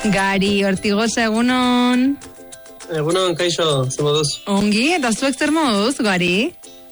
Gari, Ortigosa, egunon. Egunon, kaixo, zer moduz? Ongi, eta zuek zer moduz, Gari?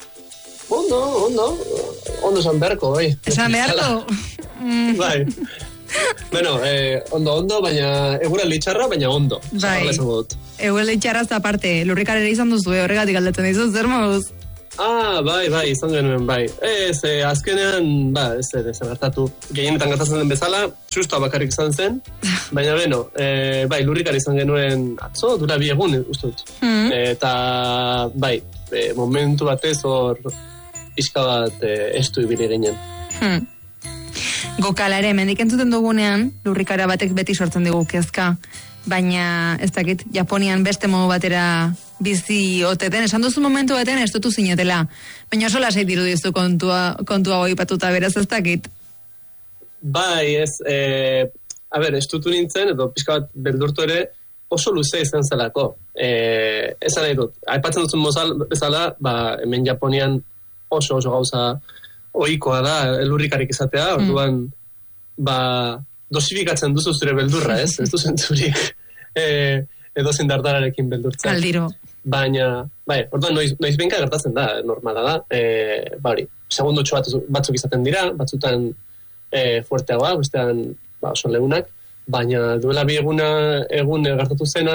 Ondo esan beharko, bai. Esan beharko? Bai. Bueno, ondo, baina eguraldi txarra, baina ondo. Bai. Eguraldi txarra aparte, lurrikarera izan duzu, horregatik aldatzen dizu, zer moduz? Bai, izan genuen, bai. Azkenean, ez gertatu. Gehienetan gertatzen den bezala, txustoa bakarrik izan zen, baina beno, bai, lurrikar izan genuen atzo, dura 2 egun, ustut. Eta, bai, momentu batez hor pixka bat estu ibili ginen. Gokala ere, mendik entzuten dugunean, lurrikara batek beti sortzen dugu kezka, baina ez dakit, Japonian beste modu batera bizi oteten, esan duzu momentu batean ez dutu zinetela, baina oso lasai dirudizu kontua hoi patuta beraz ez dakit. Bai, ez dutu nintzen, edo pixka bat beldurtu ere, oso luze izan zelako. Esan nahi dut, aipatzen duzun bezala, hemen Japonian oso gauza ohikoa da, lurrikarik izatea, orduan, dosifikatzen duzu zure beldurra, ez du zentzurik edo zindardararekin beldurtzen. Aldiro. Baina, orduan, noiz benka gertatzen da, normala da, segundotxo batzuk izaten dira, batzutan fuerteagoa, bestean oso lehunak, baina duela 2 egun gertatu zena,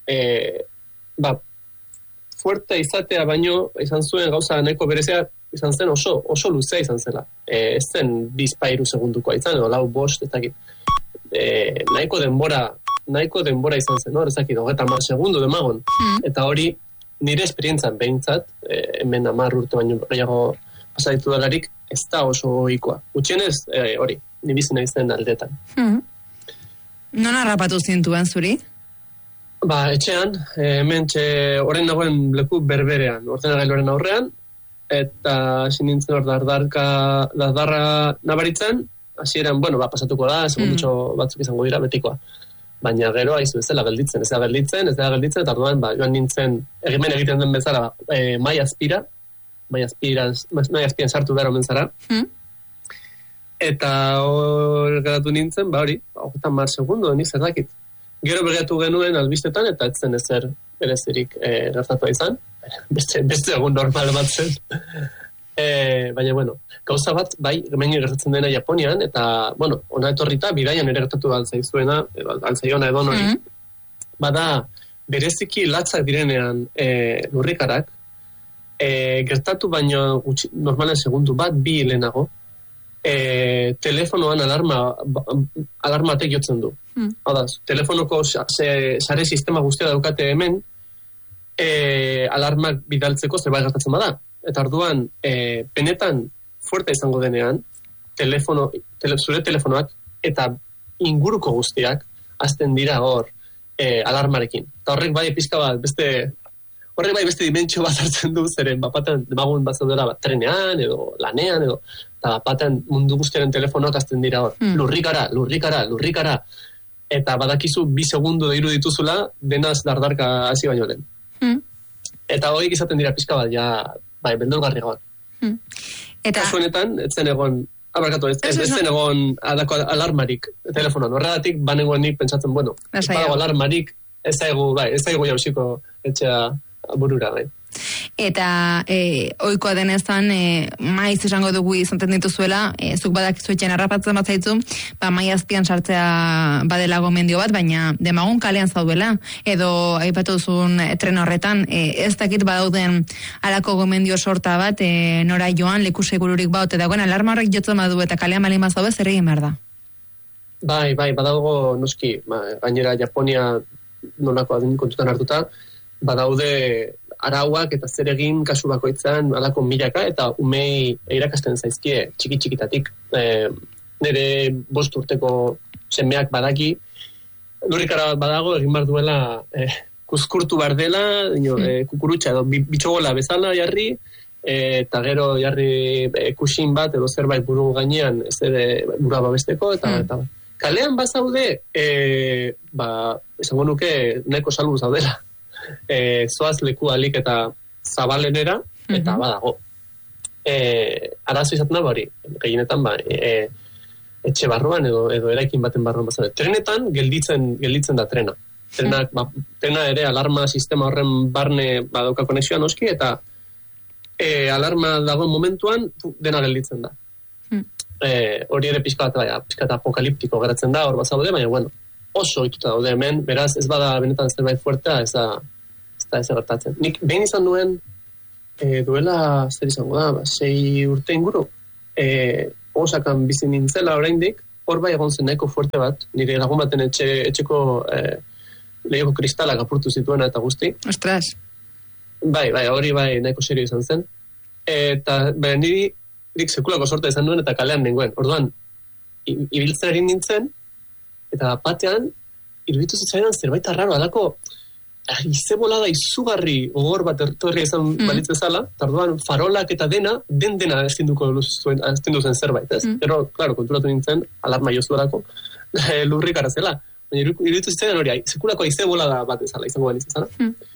fuerte izatea baino, izan zuen gauza nahiko berezia, izan zen oso luzea izan zela. Ez zen 2-3 segundukoa izan, edo 4-5, ez dakit. Nahiko denbora izan zen, ez dakit, 30 segundu demagon. Eta hori, nire esperientzan behintzat, hemen 10 urte baino gehiago pasaditu delarik, ez da oso ohikoa. Gutxienez, hori, nibizina izan aldetan. Non harrapatu zintuen zuri? Etxean, hemen horren nagoen leku berberean, ordenagailuaren aurrean, eta sinintzen hor dardarra nabaritzen, hasieran, pasatuko da, segundutxo batzuk izango dira, betikoa. Baina gero, haizu, ez da gelditzen, eta orduan, joan nintzen, hemen egiten den bezala, mai azpiran sartu behar omen zara, eta hor geratu nintzen, hori, 30 segundu, nik zer dakit. Gero begatu genuen albistetan, eta etzen ezer berezirik gertatua izan, beste egun normal bat zen. Baina, gauza bat, hemen gertatzen dena Japonian, eta, ona etorrita, bidaian ere gertatu altzaizuena, altzaiona edo nori, bada, bereziki latzak direnean lurrikarak, gertatu baino normalen segundu bat, 2 lehenago, telefonoan alarmatek jotzen du. Hau da, telefonoko sare sistema guztia daukate hemen, alarmak bidaltzeko zerbait gertatzen bada. Eta orduan, penetan fuerte izango denean, zure telefonoak eta inguruko guztiak azten dira hor alarmarekin. Eta horrek pizka bat, beste dimentsio bat hartzen du, zeren bapaten demagun bat zaudela trenean, edo lanean, edo eta bapaten mundu guztiaren telefonoak azten dira hor. Lurrikara. Eta badakizu 2 segundu deiru dituzula, denaz dardarka hasi baino lehen. Eta horiek izaten dira pizka bat, beldurgarriagoak. Eta kasuenetan, ez zen egon alarmarik telefonoan. Horregatik, banegoen nik pentsatzen, badago alarmarik, ez zaigu jausiko etxea burura, bai. Eta ohikoa denezan maiz esango dugu izaten dituzuela, zuk badakizu etxean harrapatzen bat zaitu, mai azpian sartzea badela gomendio bat, baina demagun kalean zaudela, edo aipatu duzun tren horretan, ez dakit badauden alako gomendio sorta bat, nora joan, leku segururik baute dagoen, alarma horrek jotzen badu eta kalean malin bazaude, zer egin behar da? Bai, badago noski, gainera Japonia nolako adin kontutan hartuta, badaude arauak eta zer egin kasu bakoitzan alako milaka eta umei irakasten zaizkie txiki-txikitatik. Nire 5 urteko semeak badaki, lurrikara bat badago egin behar duela kuzkurtu behar dela, kukurutxa edo bitxogola bezala jarri, eta gero jarri kusin bat edo zerbait buru gainean ez ere burua babesteko, eta kalean bazaude, esango nuke nahiko salbu zaudela. Zoaz leku alik eta zabalenera, eta badago. Arazo izaten da, gehienetan, etxe barruan edo eraikin baten barruan bazaude. Trenetan gelditzen da trena. Trena ere alarma sistema horren barne badauka konexioa noski, eta alarma dagoen momentuan dena gelditzen da. Hori ere pixkat apokaliptiko geratzen da, hor bazaude, baina bueno, oso ohituta daude hemen, beraz ez bada benetan zerbait fuertea, ez da gertatzen. Nik behin izan duen duela, zer izango da, 6 urte inguru, Osakan bizi nintzela oraindik, hor bai egon zen nahiko fuerte bat, nire lagun baten etxeko lehioko kristalak apurtu zituena eta guzti. Ostras. Bai, hori bai nahiko serio izan zen. Eta nik sekulako sorta izan duen eta kalean nengoen. Orduan, ibiltzen egin nintzen, eta batean, iruditu zitzaidan zerbait arraro, alako, ize bolada izugarri gogor bat ertorria izan balitz bezala, eta orduan farolak eta dena estinduko zen zerbait, ez? Pero, claro, konturatu nintzen, alarma jozuelako, lurrik arazela. Baina iruditu zitzaidan hori, sekulako ize bolada bat ezala, izango balitz bezala.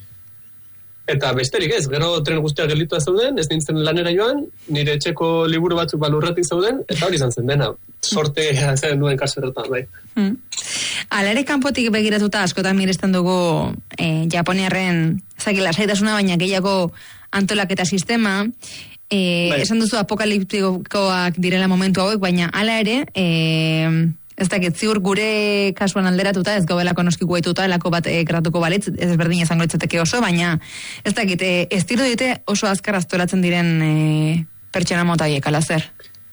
Eta besterik ez, gero tren guztiak gelditua zeuden, ez nintzen lanera joan, nire etxeko liburu batzuk balurretik zeuden, eta hori izan zen dena. Sorte zen duen kasu erretan, bai. Ala ere kanpotik begiratuta askotan miresten dugu Japoniarren lasaitasuna, baina gehiago antolaketa sistema. Esan duzu apokaliptikoak direla momentu hauek, baina ala ere, ez dakit, ziur gure kasuan alderatuta, ez gaubelako noski guaituta, elako bat gratuko balitz, ez berdin izango litzateke oso, baina ez dakit, ez dirudite oso azkar aztoratzen diren pertsona motaiek, ala zer?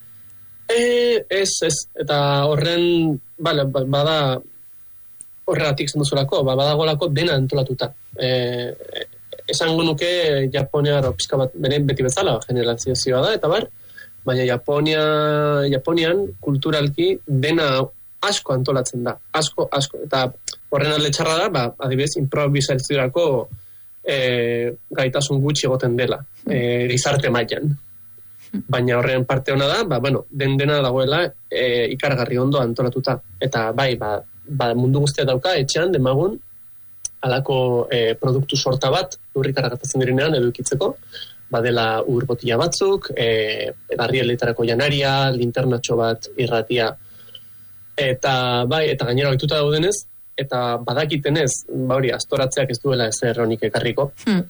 Ez, eta horren, bada, horregatik zen duzulako, badagolako dena antolatuta. Esango nuke Japoniar pixka bat beti bezala, generalizazioa da, eta baina Japonian kulturalki dena asko antolatzen da, asko, eta horren alde txarra da, adibidez, improvisaziorako gaitasun gutxi egoten dela, gizarte mailan. Baina horren parte hona da, dena dagoela ikaragarri ondo antolatuta. Eta mundu guztia dauka, etxean, demagun, alako produktu sorta bat, lurrik aragatatzen direnean edukitzeko, badela urbotila batzuk, garrieleitarako janaria, linternatxo bat, irratia, eta gainera ohituta daudenez, eta badakitenez, hori, astoratzeak ez duela ez erronik ekarriko,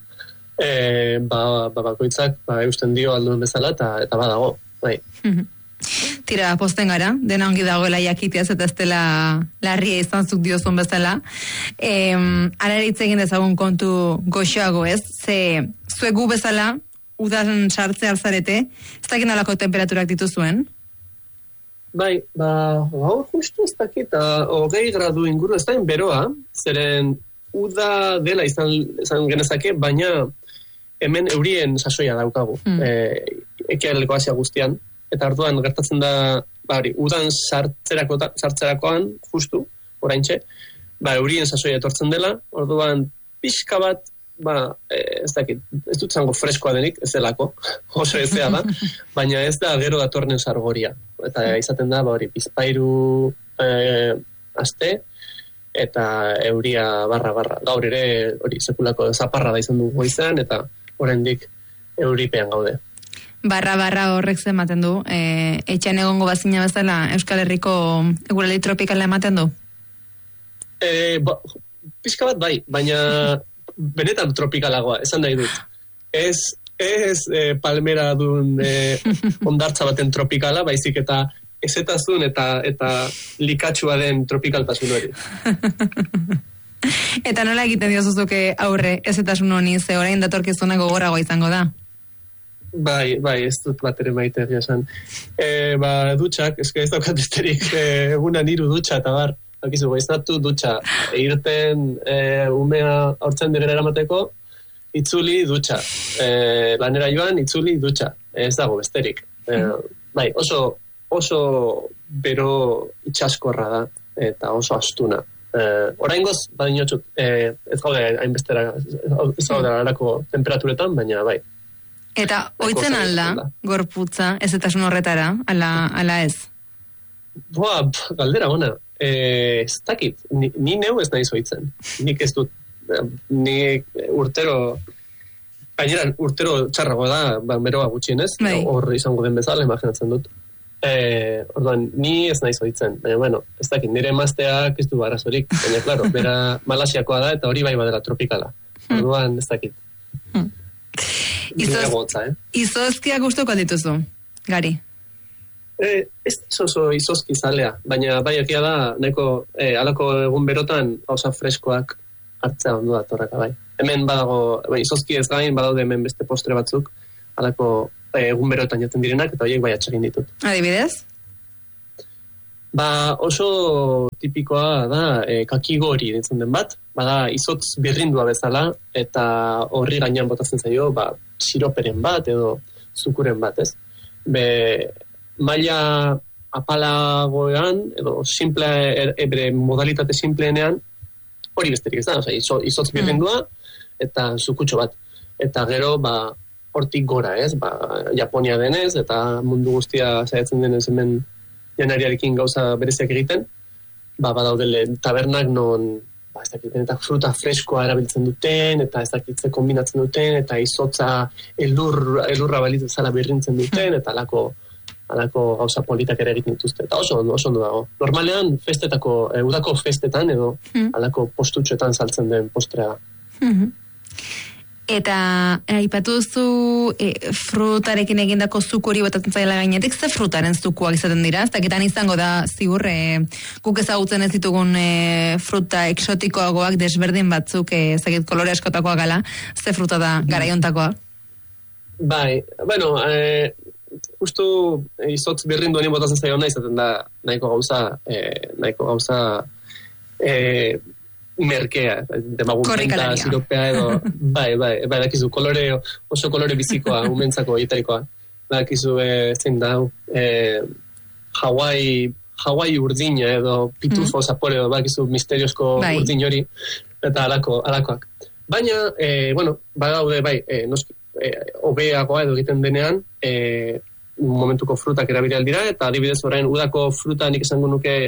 bakoitzak eusten dio alduen bezala eta badago, bai. Tira, posten gara, dena ongi dagoela jakiteaz eta ez dela larria izan zuk diozun bezala. Ara ere hitz egin dezagun kontu goxoago, ez? Ze zuegu bezala, udan sartze alzarete, ez dakit nolako temperaturak dituzuen? Bai, gaur justu ez dakit, 20 gradu inguru, ez da beroa, zeren uda dela izan genezake, baina hemen eurien sasoia daukagu, ekialdeko Asia guztian, eta orduan gertatzen da, udan sartzerakoan, justu, oraintxe, eurien sasoia etortzen dela, orduan pixka bat, ez dakit, ez dut zango freskoa denik, ez delako, oso ezea da, baina ez da gero datorren sargoria, eta izaten da, bizpairu aste, eta euria barra. Gaur ere, hori, sekulako zaparra da izan du goizan, eta oraindik euripean gaude. Barra horrek ematen du, etxean egongo bazina bezala Euskal Herriko eguraldi tropikala ematen du? Pixka bat bai, baina benetan tropikalagoa, esan nahi dut. Ez palmera duen ondartza baten tropikala, baizik eta ezetazun eta likatxua den tropikaltasun hori. Eta nola egiten diozuzuke aurre ezetasun honi, ze orain datorkizuna gogoragoa izango da? Bai, ez dut bat ere maite egia esan. Dutxak, ez daukat besterik, egunan 3 dutxa eta akizu, goiznatu dutxa, irten umea aurtzen digera eramateko, itzuli dutxa, lanera joan, itzuli dutxa, ez dago besterik. Bai, oso bero itxaskorra da, eta oso astuna. Oraingoz, badinotxut, ez gaude hainbestera, ez gaude alako temperaturetan, baina bai. Eta oitzen alda, gorputza, ezetasun horretara, ala ez? Galdera ona. Ez dakit, ni neu ez nahiz oitzen. Nik ez dut, ni urtero txarrago da, beroa gutxienez, hor izango den bezala, imaginatzen dut. Orduan, ni ez naiz ohitzen, baina, bueno, ez dakit, nire emazteak ez du arazorik, baina, klaro, bera Malasiakoa da, eta hori bai badela tropikala. Orduan, ez dakit. Izozkiak gustuko dituzu, Gari? Ez oso izozki zalea, baina bai egia da, nahiko alako egun berotan gauza freskoak hartzea ondo datorraka bai. Hemen badago, izozki ez gain, badaude hemen beste postre batzuk, alako egun berotan jaten direnak, eta horiek bai atxegin ditut. Adibidez? Oso tipikoa da kakigori ditzen den bat, bada izotz birrindua bezala, eta horri gainean botatzen zaio, siroperen bat edo zukuren bat, ez? Maila apalagoean, edo simple, bere modalitate simpleenean, hori besterik ez da, izotz birrindua, eta zukutxo bat. Eta gero, hortik gora, ez? Japonia denez, eta mundu guztia saiatzen denez hemen janariarekin gauza bereziak egiten, badaudele tabernak non, ez dakiten, eta fruta freskoa erabiltzen duten, eta ez dakitze kombinatzen duten, eta izotza elurra balitz bezala birrintzen duten, eta alako gauza politak ere egiten dituzte. Eta oso ondo dago. Normalean, udako festetan, edo alako postutxoetan saltzen den postrea. Eta aipatu duzu frutarekin egindako zuku hori botatzen zaila gainetik, ze frutaren zukuak izaten dira? Ez dakitan izango da, zigur, guk ezagutzen ez ditugun fruta eksotikoagoak desberdin batzuk, ezagit kolore askotakoa gala, ze fruta da garaiontakoa? Bai, bueno, justu izotz birrindu honi botatzen zaila izaten da nahiko gauza merkea, demagunmenta, siropea edo, bai, dakizu, oso kolore bizikoa, umentzako etarikoa. Dakizu, zein da, Hawaii urdina edo pitufo zapore edo, dakizu, misteriozko urdin hori, eta alakoak. Baina, badaude, obeagoa edo egiten denean, momentuko frutak erabili aldira, eta adibidez orain udako fruta nik esango nuke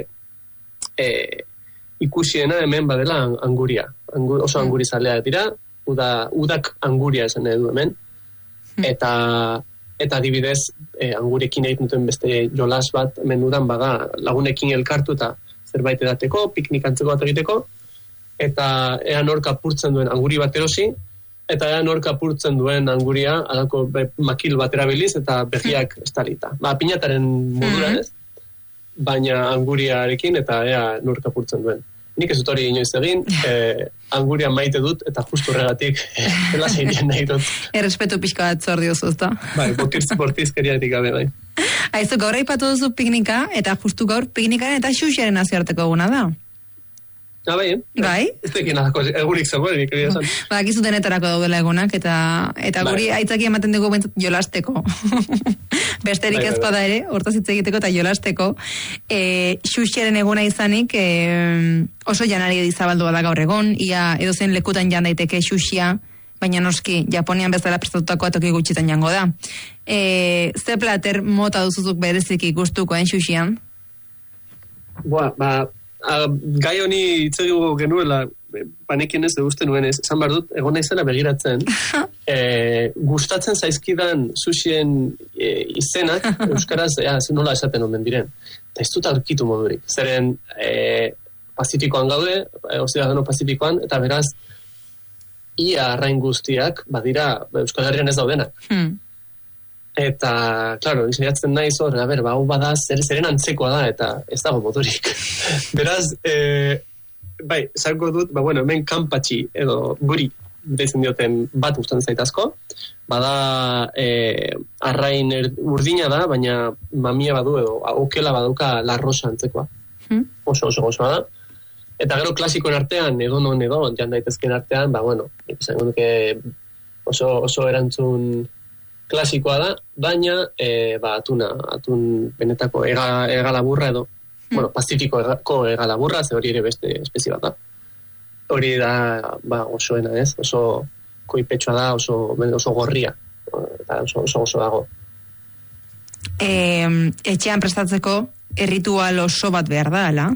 ikusiena hemen badela anguria. Oso angurizalea dira, udak anguria esan edu hemen. Eta adibidez, angurekin egiten duten beste jolas bat, hemen udan bada lagunekin elkartu eta zerbait edateko, piknik antzeko bat egiteko, eta ea nork apurtzen duen anguri bat erosi, eta ea nork apurtzen duen anguria, alako makil bat erabiliz, eta begiak estalita. Pinataren modura ez, baina anguriarekin eta ea nork apurtzen duen. Nik ez dut hori inoiz egin, anguria maite dut, eta justu horregatik lasai dien nahi dut. Errespetu pixka bat zor diozu, ezta? Bai, bortizkeriatik gabe, bai. Aizu, gaur aipatu duzu piknika, eta justu gaur piknikaren eta xuxiaren nazioarteko eguna da. Bai? Ez tekin egurik zegoen, nik egia esan. Akizu denetarako daudela egunak, eta guri aitzaki ematen dugu bentsat jolasteko. Besterik ez bada ere, hortaz hitz egiteko eta jolasteko. Xuxiaren eguna izanik, oso janari edizabaldua da gaur egon, ia edozen lekutan jan daiteke xuxia, baina noski, Japonian bezala prestatutakoa toki gutxitan jango da. Ze plater mota duzuzuk bereziki gustukoen xuxian? Gai honi itzegu genuela, panekin ez degusten nuen ez, esan behar dut, egon naizela begiratzen, gustatzen zaizkidan sushien izenak, euskaraz, nola esaten omen diren, eta ez dut aurkitu modurik. Zeren Pazifikoan gaude, Ozeano Pazifikoan, eta beraz, ia arrain guztiak, badira, Euskal Herrian ez daudenak. Eta, klaro, izaiatzen nahi zor, hau bada, zeren antzekoa da, eta ez dago motorik. Beraz, esango dut, hemen kanpatxi, edo guri, deitzen dioten bat gustatzen zaitazko, bada arrain urdina da, baina mamia badu, edo aukela baduka larrosa antzekoa. Oso gozoa da. Eta gero klasikoen artean, edo jan daitezken artean, izango duke oso erantzun klasikoa da, baina atun benetako egalaburra edo, Pazifikoko egalaburra, ze hori ere beste espezie bat da. Hori da, osoena ez, oso koipetsua da, oso gorria, eta oso dago. Etxean prestatzeko erritual oso bat behar da, ala?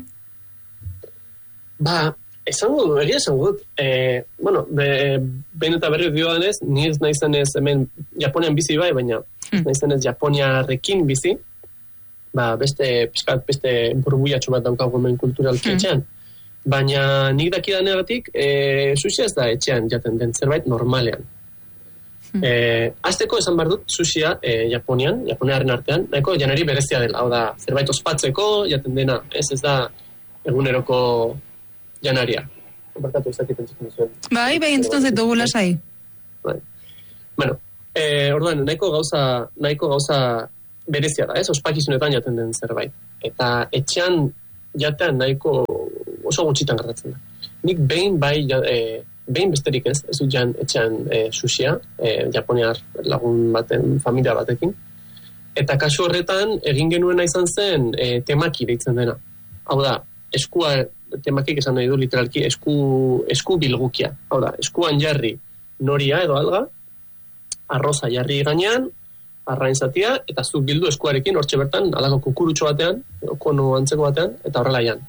Egia esango dut, behin eta berri diodanez, ni ez nahi zenez hemen Japonian bizi bai, baina nahi zenez Japoniarekin bizi, beste burbuiatxo bat daukagu hemen kulturalki etxean. Baina nik dakidanegatik, sushia ez da etxean jaten den zerbait normalean. Azteko esan behar dut, sushia Japoniaren artean, nahiko janari berezia dela. Hau da, zerbait ospatzeko jaten dena, ez da eguneroko janaria. Barkatu ez dakiten zuten zuen. Bai, entzuten zaitu lasai. Bueno, orduan, nahiko gauza berezia da, ez? Ospakizunetan jaten den zerbait. Eta etxean jatean nahiko oso gutxitan gertatzen da. Nik behin besterik ez dut jan etxean sushia, japoniar lagun baten, familia batekin. Eta kasu horretan, egin genuena izan zen temaki deitzen dena. Hau da, temakik esan nahi du literalki, esku bilgukia. Hau da, eskuan jarri noria edo alga, arroza jarri gainean, arrain zatia, eta zuk bildu eskuarekin, hortxe bertan, alako kukurutxo batean, kono antzeko batean, eta horrela jan.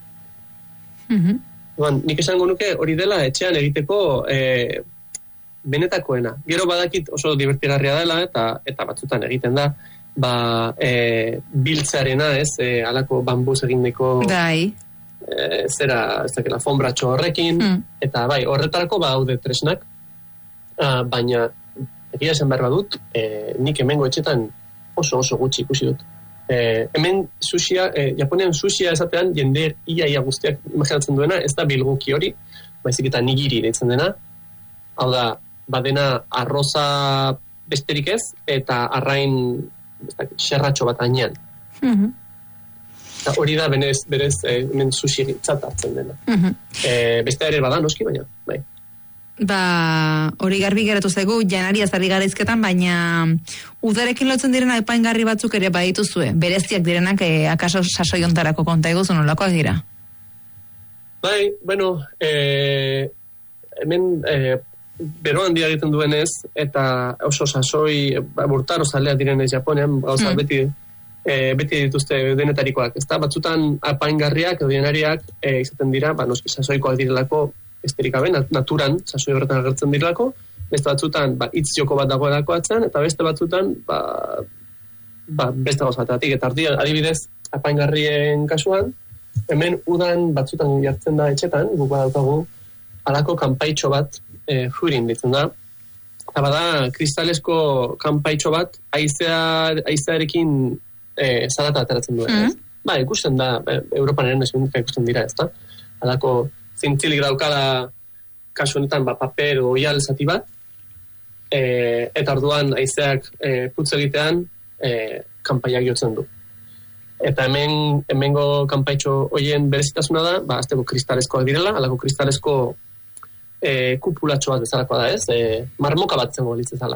Nik esango nuke hori dela etxean egiteko benetakoena. Gero badakit oso divertigarria dela, eta batzutan egiten da, biltzarena, alako bambuz egindeko zera, ez dakela, fombratxo horrekin, eta horretarako haude tresnak, baina egia esan behar badut, nik hemengo etxetan oso gutxi ikusi dut. Hemen sushia, Japonian sushia esatean jende ia guztiak imaginatzen duena, ez da bilguki hori, baizik eta nigiri deitzen dena. Hau da, badena arroza besterik ez, eta arrain xerratxo bat ainean. Hori da berez hemen sushi hartzen dena. Beste ere bada noski, baina, bai. Hori garbi geratu zaigu, janaria zarri garaizketan, baina udarekin lotzen direna apaingarri batzuk ere badituzue, bereziak direnak akaso sasoiontarako konta eguzu nolakoak dira? Bai, bueno, hemen bero handia egiten duenez, eta oso sasoi, burtaro zaleak direnez Japonian, gauza beti dituzte denetarikoak, ezta? Batzutan apaingarriak edo janariak izaten dira, noski sasoikoak direlako, esterik gabe, naturan, sasoi horretan agertzen direlako, beste batzutan, hitz joko bat dagoelako atzen, eta beste batzutan, beste gauzatatik, eta adibidez, apaingarrien kasuan, hemen udan batzutan jartzen da etxetan, guk badaukagu, alako kanpaitxo bat, furin ditzen da, eta bada, kristalesko kanpaitxo bat, haizearekin zarata ateratzen duen. Ikusten da, Europan eren ikusten dira, ez da? Alako zintzilik daukala kasu honetan paper o oial zati bat, eta orduan haizeak putz egitean kanpaiak jotzen du. Eta hemengo kanpaitxo hoien berezitasuna da, azteko kristaleskoak direla, alako kristalesko kupulatxo bat bezalakoa da, ez? Marmoka bat zengo litzezala.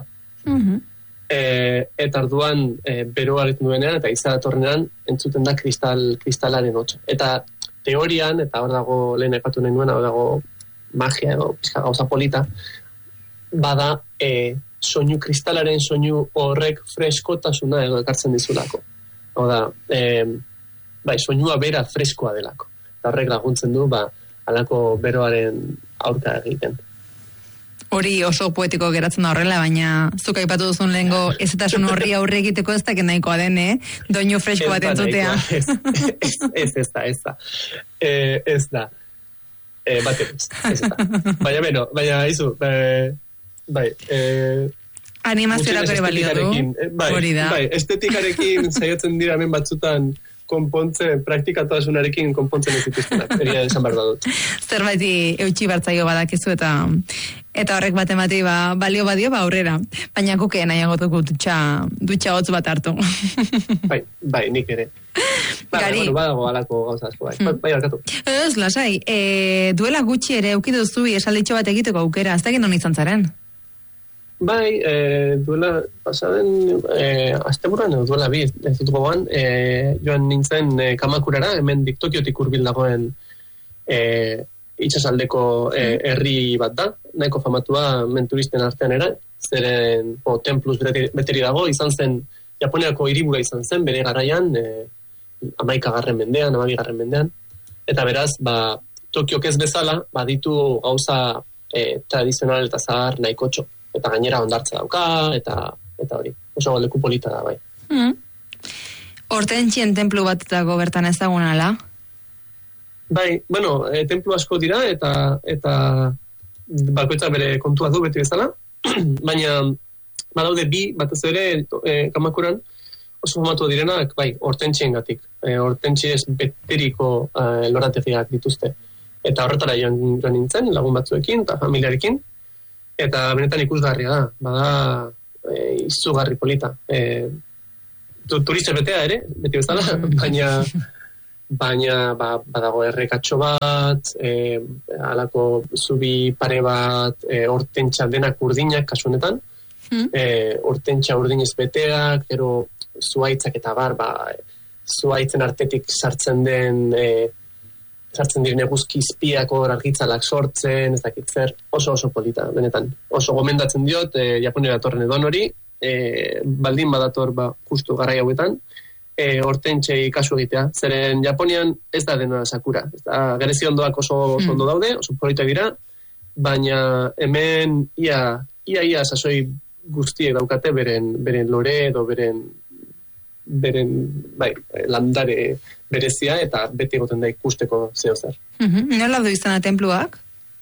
Eta orduan beroa egiten duenean, eta haiza datorrenean entzuten da kristalaren hotza. Eta teorian, eta hor dago lehen aipatu nahi nuen, hor dago magia edo pizka gauza polita, bada soinu kristalaren soinu horrek freskotasuna edo ekartzen dizulako. Hor da, soinua bera freskoa delako. Eta horrek laguntzen du, alako beroaren aurka egiten. Hori oso poetiko geratzen da horrela, baina zuk aipatu duzun lehengo ezetasun horri aurre egiteko ez dakit nahikoa den, doinu fresko bat entzutea. Ez da. Ez da. Baina izu, animazioak ere balio du. Hori da. Estetikarekin saiatzen dira hemen batzutan konpontzen, praktikatuasunarekin konpontzen ez dituztenak, egia esan behar dut. Zerbaiti eutxi bartzaio badakizu eta horrek batemati balio badio aurrera. Baina kuke nahiago dugu dutxa hotz bat hartu. Bai, nik ere. Gari. Badago alako gauza asko, bai, alkatu. Ez, lasai, duela gutxi ere eukiduzu esalditxo bat egiteko aukera, ez da gendun izan zaren? Bai, duela pasaden asteburuan edo duela bi, ez dut gogoan, joan nintzen Kamakurara, hemen Tokiotik hurbil dagoen itsasaldeko herri bat da, nahiko famatua menturisten artean era, zeren templuz beteri dago, izan zen, Japoniako hiribura izan zen, bere garaian, 11. mendean, 12. mendean, eta beraz, Tokiok ez bezala, ditu gauza tradizional eta zahar nahikotxo. Eta gainera ondartza dauka, eta hori. Oso leku polita da, bai. Hortentzien templu bat dago bertan ezagunala? Bai, bueno, templu asko dira eta bakoitza bere kontua du beti bezala, baina badaude bi batez ere Kamakuran oso famatu direnak, bai, hortentziengatik. Hortentziez beteriko lorategiak dituzte. Eta horretara joan nintzen, lagun batzuekin eta familiarekin, eta benetan ikusgarria da, bada izugarri polita. Turista betea ere, beti bezala, baina badago errekatxo bat, halako zubi pare bat, hortentza denak urdinak kasu honetan, hortentza urdinez beteak, gero zuaitzak eta zuaitzen artetik sartzen diren eguzki izpiak hor argitzalak sortzen, ez dakit zer, oso polita, benetan. Oso gomendatzen diot, Japoniara datorren edon hori, baldin badator justu garai hauetan, hortentzei kasu egitea. Zeren Japonian ez da dena sakura. Gerezi ondoak oso ondo daude, oso polita dira, baina hemen ia sasoi guztiek daukate beren lore edo beren landare berezia eta beti egoten da ikusteko zeo zer. Nola du izan templuak?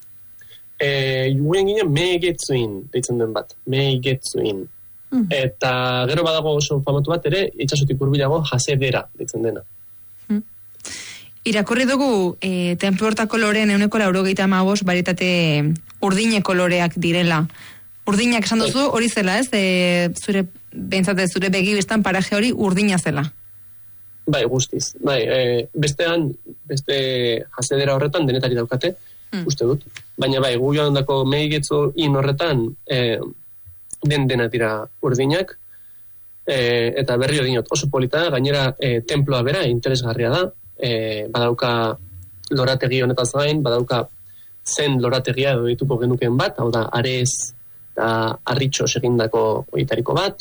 Guen ginen Meigetsuin deitzen den bat. Meigetsuin. Eta gero badago oso famatu bat ere, itxasotik hurbilago Hasedera deitzen dena. Irakurri dugu templu hortako loreen 95% barietate urdine koloreak direla. Urdinak esan duzu, hori zela, ez? Zure begi bestan paraje hori urdina zela. Bai, guztiz. Bai, beste Hasedera horretan denetari daukate, uste dut. Baina bai, gu joan dako Meigetsuin horretan dena dira urdinak, eta berri dinot oso polita, gainera temploa bera, interesgarria da, badauka lorategi honetaz gain, badauka zen lorategia edo dituko genuken bat, hau da, Ares eta Arritxo egindako oitariko bat,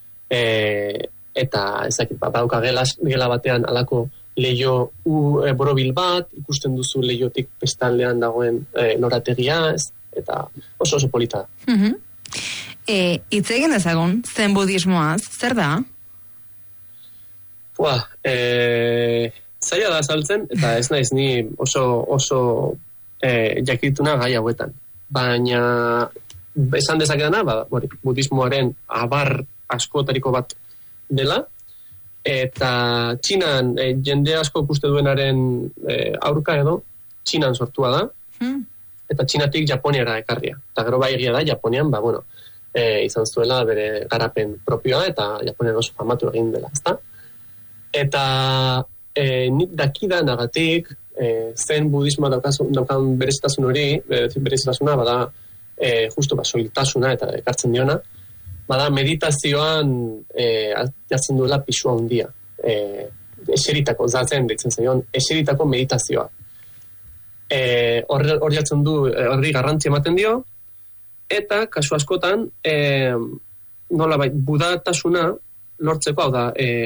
eta ezakit, badauka gela batean alako leio borobil bat, ikusten duzu leiotik bestaldean dagoen lorategia, eta oso polita da. Hitz egin dezagun, zen budismoaz, zer da? Zaila da saltzen, eta ez naiz ni oso jakituna gai hauetan. Baina esan dezakedana, budismoaren abar askotariko bat dela, eta Txinan jende asko ikuste duenaren aurka edo, Txinan sortua da, eta Txinatik Japoniara ekarria. Eta gero bai egia da, Japonian, izan zuela bere garapen propioa, eta Japonian oso famatu egin dela, ezta? Eta nik dakidanagatik, zen budismoa daukan berezitasun hori, berezitasuna, bada justu soiltasuna eta ekartzen diona, bada meditazioan jartzen duela pisua handia. Eseritako, zazen ditzen zaion, eseritako meditazioa. Hor jartzen du, horri garrantzi ematen dio, eta kasu askotan, nolabait, budatasuna lortzeko, hau da,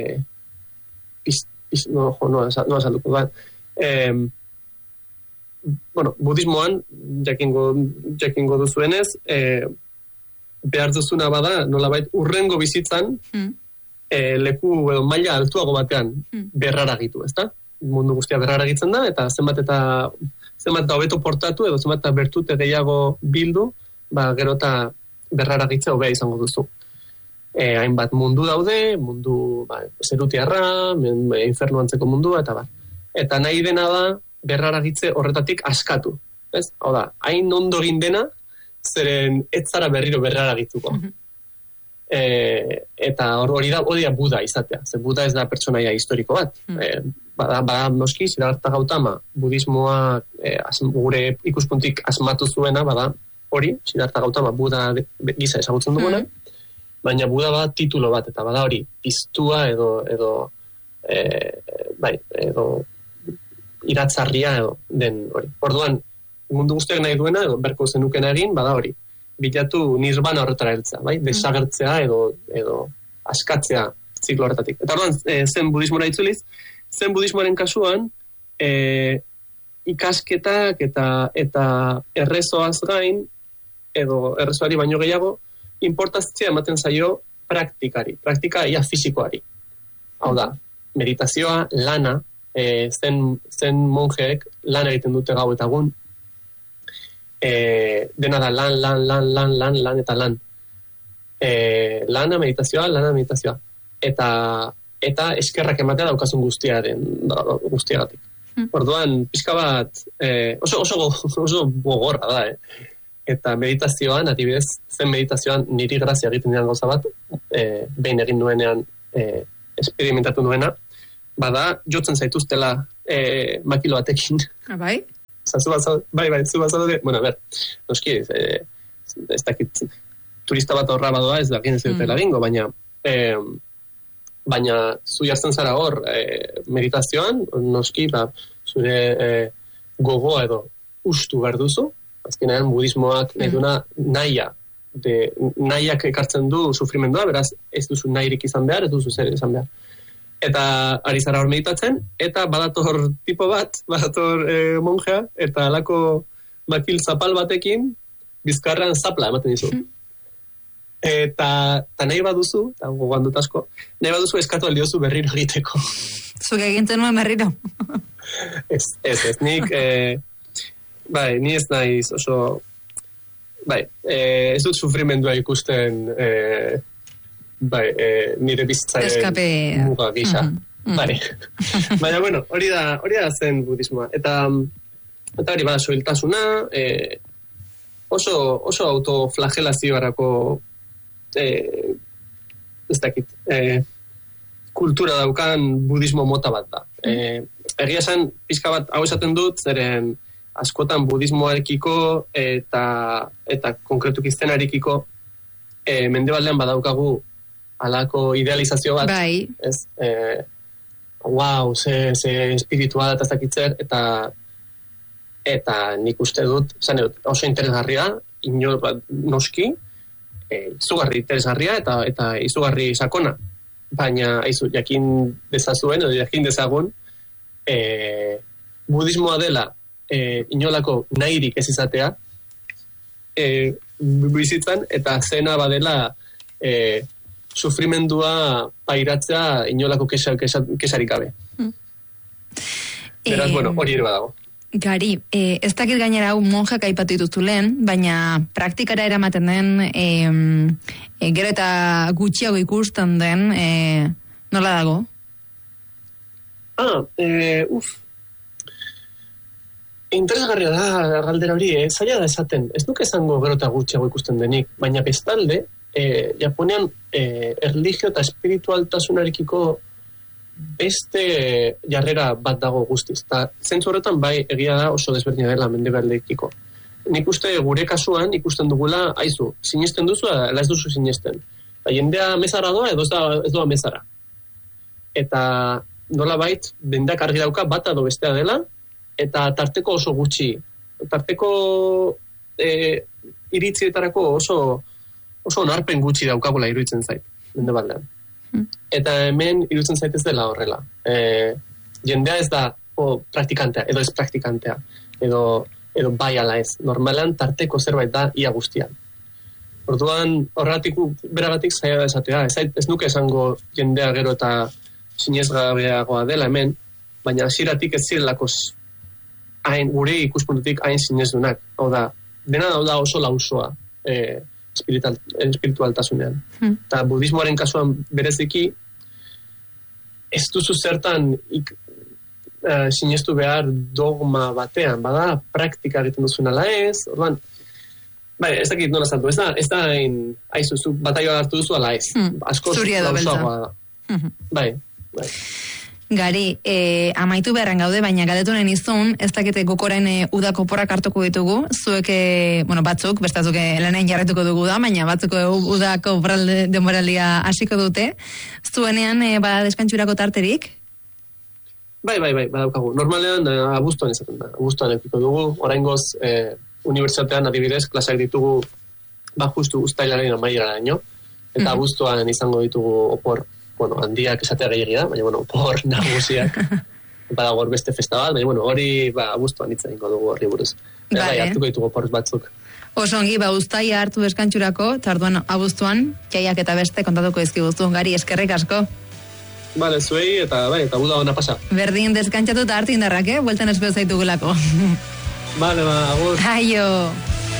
no esalduko da, budismoan, jakingo duzuenez, behar duzuna bada, nolabait, urrengo bizitzan, leku edo maila altuago batean berraragitu, ezta? Mundu guztia berraragitzen da, eta zenbat eta hobeto portatu, edo zenbat eta bertute gehiago bildu, gero eta berraragitza hobea izango duzu. Hainbat mundu daude, mundu zerutiarra, infernu antzeko mundua, eta Eta nahi dena da, berraragitze horretatik askatu. Ez? Hau da, hain ondo egin dena, zeren ez zara berriro berraragitzuko. Eta hori da Buda izatea. Ze Buda ez da pertsonaia historiko bat. Bada noski, Siddhartha Gautama, budismoa gure ikuspuntik asmatu zuena, bada hori, Siddhartha Gautama, Buda gisa ezagutzen duguna, baina Buda bat titulo bat, eta bada hori, piztua edo iratzarria edo den hori. Orduan, mundu guztiak nahi duena, edo berko zenuken egin, bada hori, bilatu nirvana horretara heltzea, bai? Desagertzea edo askatzea ziklo horretatik. Eta orduan, zen budismora itzuliz, zen budismoaren kasuan, ikasketak eta errezoaz gain, edo errezoari baino gehiago, importazioa ematen zaio praktikari, praktika ia fisikoari. Hau da, meditazioa, lana, zen monjeek lan egiten dute gau eta egun, dena da lan eta lan. Lana, meditazioa. Eta eskerrak ematea daukazun guztiagatik. Orduan, pixka bat, oso gogorra da, Eta meditazioan, adibidez, zen meditazioan niri grazia egiten dian gauza bat, behin egin nuenean esperimentatu nuena, bada, jotzen zaituztela makilo batekin. Bai? Bai, zu bazaude, bueno, noski, ez dakit, turista bat horra badoa, ez dakien ez dutela gingo, baina zu jartzen zara hor meditazioan, noski, zure gogoa edo ustu behar duzu, azkenean budismoak nahi duna nahiak ekartzen du sufrimendua, beraz ez duzu nahirik izan behar, ez duzu zer izan behar. Eta ari zara hor meditatzen, eta badator tipo bat, monjea, eta alako makil zapal batekin, bizkarrean zapla ematen dizu. Eta nahi baduzu, eta gogoan dut asko, nahi baduzu eskatu aldiozu berriro egiteko. Zuk egintzen nuen berriro? Ez, nik... ni ez naiz oso... ez dut sufrimendua ikusten nire bizitzaren muga gisa. Baina, bueno, hori da zen budismoa. Eta hori bada soiltasuna, oso autoflagelazioarako ez dakit, kultura daukan budismo mota bat da. Egia esan, pixka bat hau esaten dut, zeren askotan budismoarekiko eta konkretuki zenarekiko mendebaldean badaukagu alako idealizazio bat. Bai. Ez, ze espirituala eta ez dakitzer, eta nik uste dut, oso interesgarria, noski, izugarri interesgarria eta izugarri sakona. Baina, jakin dezazuen, edo jakin dezagun, budismoa dela inolako nahirik ez izatea bizitzan, eta zena badela sufrimendua pairatzea inolako kesarik gabe. Beraz, hori ere badago. Gari, ez dakit gainera hau monjak aipatu dituzu lehen, baina praktikara eramaten den, gero eta gutxiago ikusten den, nola dago? Interesgarria da galdera hori, zaila da esaten. Ez nuke esango gero eta gutxiago ikusten denik, baina bestalde, Japonean erlijio eta espiritualtasunarekiko beste jarrera bat dago guztiz. Eta zentzu horretan bai egia da oso desberdina dela mendebaldekiko. Nik uste gure kasuan ikusten dugula, aizu, sinesten duzu, ala ez duzu sinesten. Jendea mezara doa edo ez doa mezara. Eta nola bait, bendeak argi dauka bat edo bestea dela, eta tarteko oso gutxi. Tarteko iritzietarako oso onarpen gutxi daukagula iruditzen zait, mendebaldean. Eta hemen iruditzen zait ez dela horrela. Jendea ez da praktikantea, edo ez praktikantea, edo bai ala ez. Normalean tarteko zerbait da ia guztian. Orduan, beragatik zaila da esatea. Ez nuke esango jendea gero eta sinezgabeagoa dela hemen, baina hasieratik ez zirelako gure ikuspuntutik hain sinezdunak. Hau da, dena da oso lausoa espiritualtasunean. Eta budismoaren kasuan bereziki ez duzu zertan sinestu behar dogma batean, bada praktika egiten duzun ala ez, orduan, ez dakit nola zantu, ez da aizu, bataioa hartu duzu ala ez, asko lausoagoa da. Bai. Gari, amaitu beharren gaude, baina galdetu nahi nizun, ez dakite gokoren udako porak hartuko ditugu, zuek, batzuk, bestazuk lanen jarretuko dugu da, baina batzuk udako denboralia hasiko dute, zuenean bada deskantxurako tarterik? Bai, badaukagu. Normalean, abuztuan izaten da. Abuztuan ekiko dugu, oraingoz, unibertsitatean adibidez, klaseak ditugu, justu uztailaren amaieraraino, eta abuztuan izango ditugu opor, handiak esatea gehiagia da, baina, opor nagusiak, badagor beste festa bat, baina, hori, abuztuan itzaingo dugu horri buruz. Bai, hartuko ditugu opor batzuk. Osongi, uztaila hartu deskantxurako, tarduan abuztuan, jaiak eta beste kontatuko izkiguzu. Gari, eskerrik asko. Vale, zuei eta uda ona pasa. Berdin deskantzatu eta hartu indarrak, bueltan espero zaitugulako. Vale, agur. Aio.